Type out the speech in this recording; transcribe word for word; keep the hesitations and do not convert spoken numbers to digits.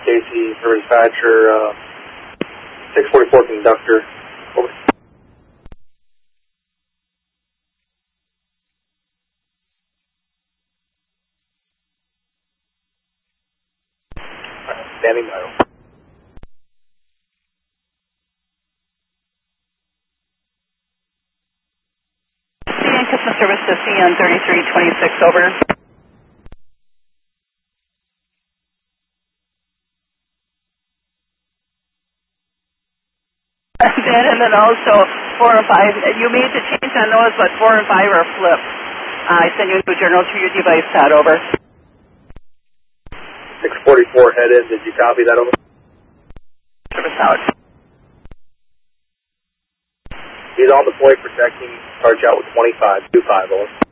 Casey for dispatcher, uh, six forty-four conductor. Over. Standing by. Customer service to C N thirty-three twenty-six, over. And then, and then also four and five, you made the change on those, but four and five are flipped. Uh, I sent you a new journal to your device, Todd, over. six forty-four head in, did you copy that over? Service out. He's on deploy protecting, charge out with twenty-five, two five, over.